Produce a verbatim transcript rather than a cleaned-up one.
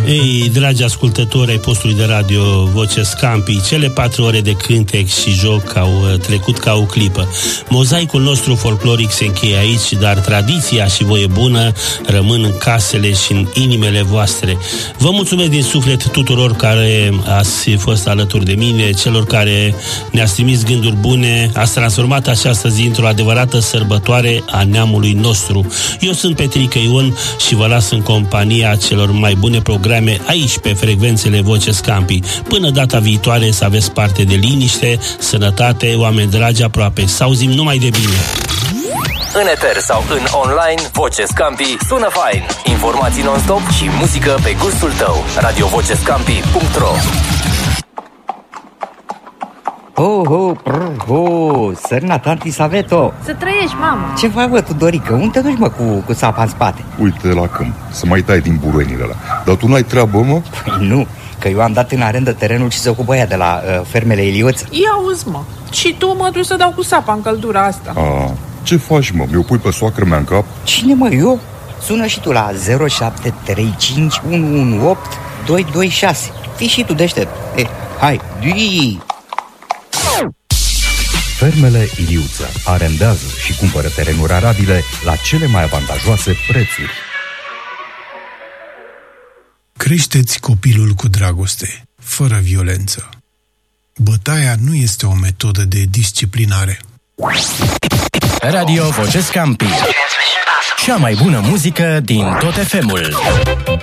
Ei, dragi ascultători ai postului de radio Voce Scampi, cele patru ore de cântec și joc au trecut ca o clipă. Mozaicul nostru folcloric se încheie aici, dar tradiția și voie bună rămân în casele și în inimile voastre. Vă mulțumesc din suflet tuturor care ați fost alături de mine, celor care ne-ați trimis gânduri bune, ați transformat această zi într-o adevărată sărbătoare a neamului nostru. Eu sunt Petrică Ion și vă las în compania celor mai bune programe aici pe frecvențele Voce Scampi. Până data viitoare să aveți parte de liniște, sănătate, oameni dragi aproape. Să auzim numai de bine. În eter sau în online, Voce Scampi sună fain. Informații non-stop și muzică pe gustul tău. radio voce scampi punct ro. Ho, ho, prr, ho, sărna tanti Saveto. Să trăiești, mamă. Ce faci, bă, Tudorică? Unde te duci, mă, cu, cu sapa în spate? Uite la câmp, să mai tai din buruienile ăla. Dar tu n-ai treabă, mă? Păi nu, că eu am dat în arendă terenul și se ocupă ea de la uh, fermele Iliuță. Ia auzi, mă. Și tu mă duci să dau cu sapa în căldura asta. A, ce faci, mă? Mi-o pui pe soacră mea în cap? Cine, mă, eu? Sună și tu la zero șapte trei cinci unu unu opt doi doi șase. Fii și tu deștept. Eh, hai, dui! Fermele Iliuță arendează și cumpără terenuri arabile la cele mai avantajoase prețuri. Creșteți copilul cu dragoste, fără violență. Bătaia nu este o metodă de disciplinare. Radio Voce Scampi. Cea mai bună muzică din tot F M-ul.